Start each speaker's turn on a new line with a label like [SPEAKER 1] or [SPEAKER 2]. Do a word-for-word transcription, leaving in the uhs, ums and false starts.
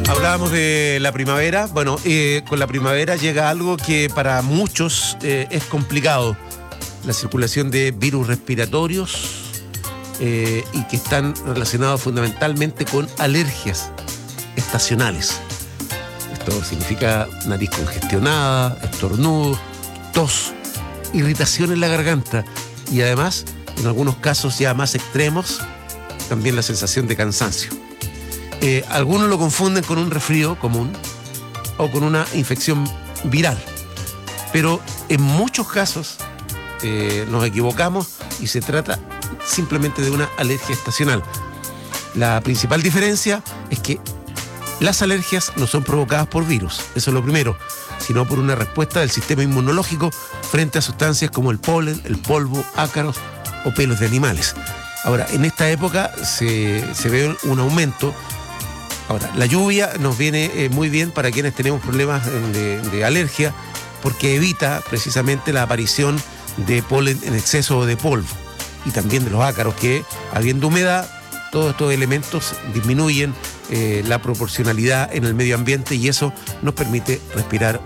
[SPEAKER 1] Hablábamos de la primavera. Bueno, eh, con la primavera llega algo que para muchos eh, es complicado. La circulación de virus respiratorios eh, y que están relacionados fundamentalmente con alergias estacionales. Esto significa nariz congestionada, estornudo, tos, irritación en la garganta y además, en algunos casos ya más extremos, también la sensación de cansancio. Eh, algunos lo confunden con un resfrío común o con una infección viral, pero en muchos casos eh, nos equivocamos y se trata simplemente de una alergia estacional. La principal diferencia es que las alergias no son provocadas por virus, eso es lo primero, sino por una respuesta del sistema inmunológico frente a sustancias como el polen, el polvo, ácaros o pelos de animales. Ahora, en esta época se, se ve un aumento. Ahora, la lluvia nos viene eh, muy bien para quienes tenemos problemas de, de alergia, porque evita precisamente la aparición de polen en exceso o de polvo, y también de los ácaros, que habiendo humedad, todos estos elementos disminuyen eh, la proporcionalidad en el medio ambiente y eso nos permite respirar